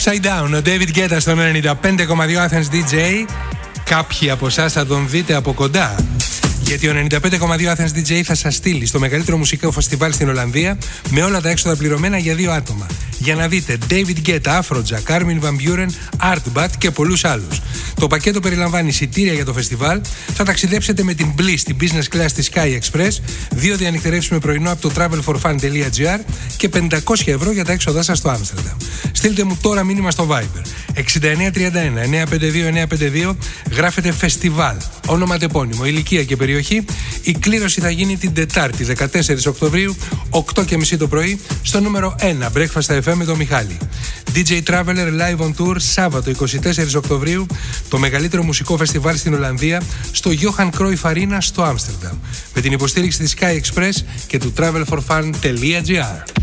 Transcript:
Side Down, ο David Guetta στο 95,2 Athens DJ. Κάποιοι από εσάς θα τον δείτε από κοντά, γιατί ο 95,2 Athens DJ θα σας στείλει στο μεγαλύτερο μουσικό φεστιβάλ στην Ολλανδία με όλα τα έξοδα πληρωμένα για 2 άτομα. Για να δείτε David Guetta, Afrojack, Armin van Buuren, Artbat και πολλούς άλλους. Το πακέτο περιλαμβάνει εισιτήρια για το φεστιβάλ, θα ταξιδέψετε με την Bliss, την business class της Sky Express, 2 διανυκτερεύσεις με πρωινό από το travelforfun.gr και 500 ευρώ για τα έξοδά σας στο Άμστερνταμ. Στείλτε μου τώρα μήνυμα στο Viber 6931 952 952, γράφετε φεστιβάλ, όνομα τεπώνυμο, ηλικία και περιοχή. Η κλήρωση θα γίνει την Τετάρτη 14 Οκτωβρίου 8:30 το πρωί στο νούμερο 1 Breakfast FM με τον Μιχάλη. DJ Traveler Live on Tour Σάββατο 24 Οκτωβρίου, το μεγαλύτερο μουσικό φεστιβάλ στην Ολλανδία, στο Johan Cruyff Arena στο Άμστερνταμ, με την υποστήριξη της Sky Express και του travelforfun.gr.